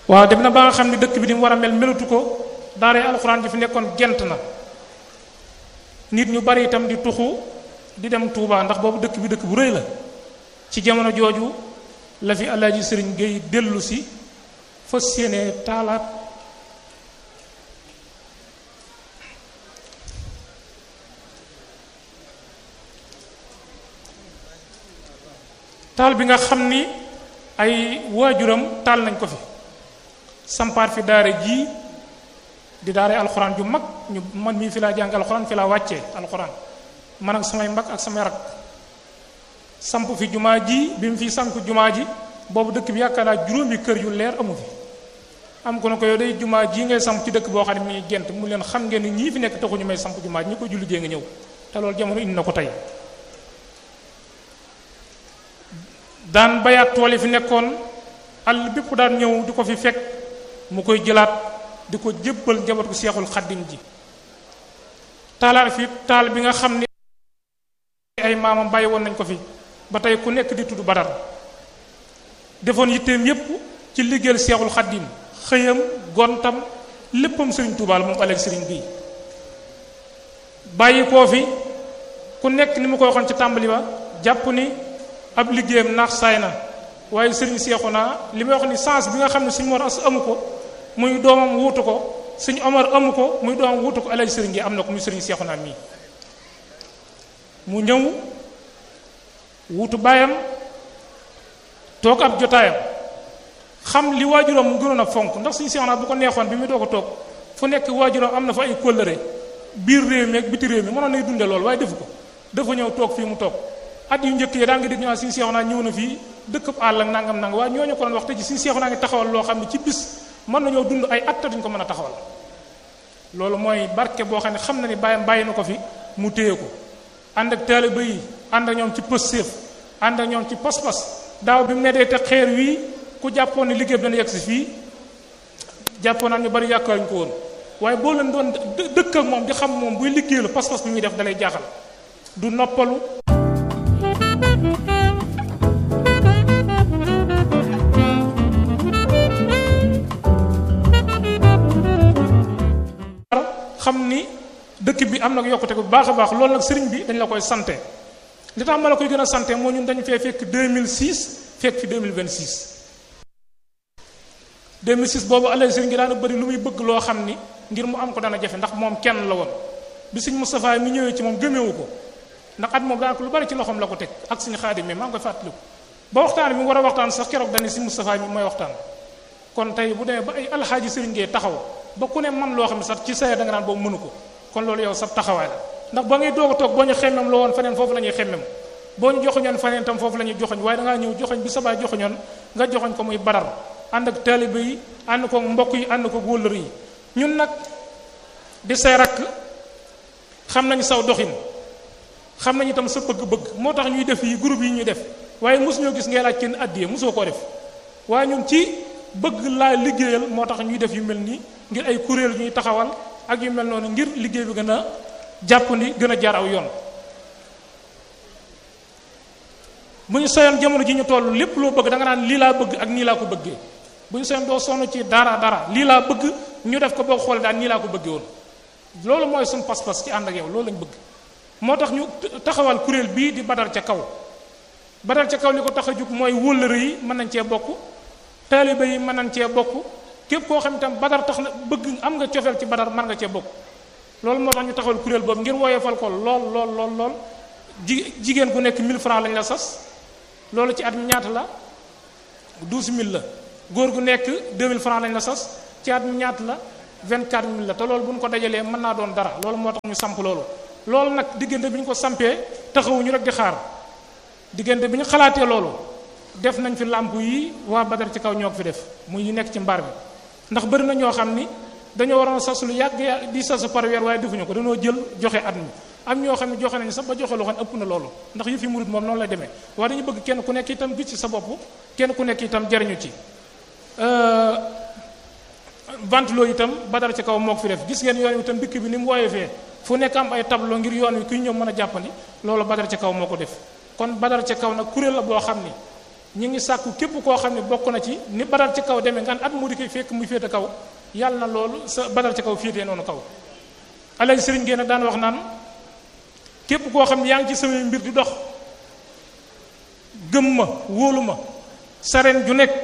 waaw dem na ba nga xam ne dëkk bi ni mu war a mel melatu ko daaree alxuraan ji fi nekkoon gent na nit ñu bari itam di tuxu di dem Touba ndax boobu dëkk bi dëkk bu rëy la ci jamono jooju la fi Alaaji Sëriñ Géey dellu si fas yéene taalaat taal bi nga xam ni ay waajuram taal nañ ko fi sampaat fi daara ji di daara alxuraan ju mag ñu man mii fi laa jàng alxuraan fi laa wàccee alxuraan man ak samay mbag ak samay rak samp fi jumaa ji bi mu fi samp jumaa ji boobu dëkk bi yaakaar naa juróomi kër yu leer amu fi am ko ne ko yow day jumaa ji ngay samp ci dëkk boo xam ne mi ngi gent mu leen xam ngeen ni ñii fi nekk taxuñu may samp jumaa ji ñi ko julli jee nga ñëw te loolu jamono indi na ko tey daan bayaat tool yi fi nekkoon àll bépp daan ñëw di ko fi fekk mu koy jëlaat di ko jébbal njabootu Seexul Xaddim ji taalaat fi taal bi nga xam ni ay maamam bàyyi woon nañ ko fi ba tey ku nekk di tudd Badar defoon yitteem yépp ci liggéeyal Seexul Xaddim xëyam gontam léppam Sëriñ Tuubaa la moom aleeg sëriñ bii bàyyi koo fi ku nekk ni mu ko waxoon ci tàmbali ba jàpp ni ab liggéeyam naax saay na waaye sëriñ Seexuna li may wax ni sens bi nga xam ne suñu Mor As amu ko muy doomam wuutu ko suñu Omar amu ko muy doomam wuutu ko alaaji sëriñ gi am na ko muy sëriñ Seexuna mii mu ñëw wuutu baayam toog ab jotaayam xam li waajuram mu gënoon a fonk ndax suñu Seexuna bu ko neexoon bi muy doog a toog fu nekk waajuram am na fa ay kóllëre biir réew mi ak biti réew mi mënoon nay dunde lool waaye defu ko dafa ñëw toog fii mu toog at yu njëkk yi daa nga dégg ñu suñu Seexuna ñëw na fii dëkk àll ak nangam nangam waaye ñooñu ko doon wax te ci suñu Seexuna ngi taxawal loo xam ne ci bis mën nañoo dund ay at te duñ ko mën a taxawal loolu mooy barke boo xam ne xam na ni bàyyam bàyyi na ko fi mu téye ko ànd ak taalibe yi ànd ak ñoom ci pëstéef ànd ak ñoom ci pas-pas daaw bi mu ne dee te xeer wii ku jàppoon ni liggéey bi dana yegg si fii jàppoon naa ñu bari yàkkaaruñ ko woon waaye boo leen doon dëkk ak moom di xam moom buy liggéeylu pas-pas bi muy def dalay jaaxal du noppalu xam ni dëkk bi am na yokkute bu baax a baax loolu nag sëriñ bi dañ la koy sante li tax ma la koy gën a sante moo ñun dañu fee fekk 2006 fekk fi 2026 2006 boobu alay sëriñ gi daana bëri lu muy bëgg loo xam ni ngir mu am ko dana jafe ndax moom kenn la woon bi sëñ Moustapha mi ñëwee ci moom gëmeewu ko ndax at moom daanaka lu bari ci loxoom la ko teg ak suñu Xaadim mi maa ngi koy fàttaliku ba waxtaan bi mu war a waxtaan sax keroog dañu sëñ Moustapha mi mooy waxtaan kon tey bu demee ba ay alxaaji sëriñ Gueye taxaw ba ku ne man loo xam ne sax ci saye da nga naan boobu mënu ko kon loolu yow sab taxawaay la ndax ba ngay doog a toog boo ñu xemmem loo woon faneen foofu la ñuy xemmem boo ñu joxoñoon faneen tam foofu la ñuy joxoñ waaye da ngaa ñëw joxoñ bi sa baay joxoñoon nga joxoñ ko muy Badar ànd ak taalibe yi ànd ko mbokk yi ànd ko wóllër yi ñun nag di say rakk xam nañu saw doxin xam nañu itam sa bëgg-bëgg moo tax ñuy def yi groupe yi ñuy def waaye mosuñoo gis ngay laaj kenn addiye mosoo koo def waaye ñun ci bëgg laa liggéeyal moo tax ñuy def yu mel nii ngir ay kuréel ñuy taxawal ak yu mel noonu ngir liggéey bi gën a jàppandi gën a jaar aw yoon bu ñu soyoon jamono ji ñu toll lépp loo bëgg da nga naan lii laa bëgg ak nii laa ko bëggee bu ñu soyoon doo sonn ci dara lii laa bëgg ñu def ko boo xoolee daal nii laa ko bëggee woon loolu mooy suñu pas-pas ci ànd ak yow loolu lañ bëgg moo tax ñu taxawal kuréel bii di Badar ca kaw Badar ca kaw li ko tax a jug mooy wóllëre yi mën nañ cee bokk taalibe yi mën nañ cee bokk képp koo xam itam Badar tax na bëgg am nga cofeel ci Badar mën nga cee bokk loolu moo tax ñu taxawal kuréel boobu ngir woyofal ko lool jigéen gu nekk 1000 francs lañ la sas loolu ci at mi ñaata la 12000 la góor gu nekk 2000 francs lañ la sas ci at mi ñaata la 24000 la te loolu bu ñu ko dajalee mën naa doon dara loolu moo tax ñu samp loolu nag diggante bi ñu ko sampee taxawuñu rek di xaar diggante bi ñu xalaatee loolu def nañ fi làmp yi waa Badar ci kaw ñoo ko fi def muy yi nekk ci mbaar bi ndax bëri na ñoo xam ni dañoo waroon sas lu yàgg di sas par weer waaye defuñu ko dañoo jël joxe at mi am ñoo xam ne joxe nañu sax ba joxe loo xam ne ëpp na loolu ndax yëf yi murid moom noonu lay demee waaye dañu bëgg kenn ku nekk itam gis ci sa bopp kenn ku nekk itam jariñu ci ventilo itam Badar ci kaw moo ko fi def gis ngeen yoon wi itam dëkk bi ni mu woyofee fu nekk am ay tableau ngir yoon wi ku ñëw mën a jàppandi loolu Badar ci kaw moo ko def kon Badar ci kaw nag kuréel la boo xam ni ñu ngi sàkku képp koo xam ne bokk na ci ni badal ci kaw demee ngan at mu di koy fekk muy féete kaw yàlla na loolu sa badal ci kaw féetee noonu kaw alay sëriñ Gueye nag daan wax naan képp koo xam ne yaa ngi ci samay mbir di dox gëm ma wóolu ma sa ren ju nekk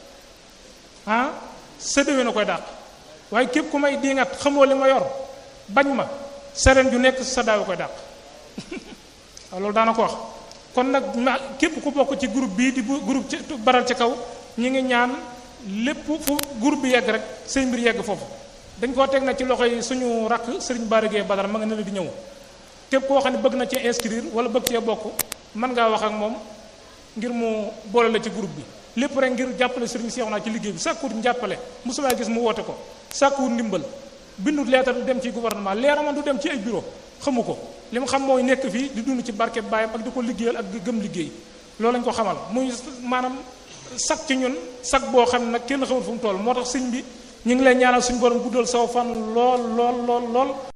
sa déwén na koy dàq waaye képp ku may diingat xamoo li ma yor bañ ma sa ren ju nekk sa daaw koy dàq waaw loolu daana ko wax kon nag képp ku bokk ci groupe bii di groupe ci baral ci kaw ñi ngi ñaan lépp fu groupe bi yegg rek say mbir yegg foofu dañ koo teg na ci loxo yi suñu rakk Serigne Bara Gueye Badara ma nga ne la di ñëw képp koo xam ne bëgg na ci inscrire wala bëgg cee bokk mën ngaa wax ak moom ngir mu boole la ci groupe bi lépp rek ngir jàppale Serigne Cheikhouna ci liggéey bi sàkkuwut njàppale mosumaa gis mu woote ko sàkkuwut ndimbal bindut leetar du dem ci gouvernement leeraman du dem ci ay bureau xamu ko li mu xam mooy nekk fii di dund ci barke baayam ak di ko liggéeyal ak di gëm liggéey loolu lañ ko xamal muy maanaam sag ci ñun sag boo xam ne nag kenn xamul fu mu toll moo tax sëñ bi ñu ngi lay ñaanal suñu borom guddal saw fan lool lool lool lool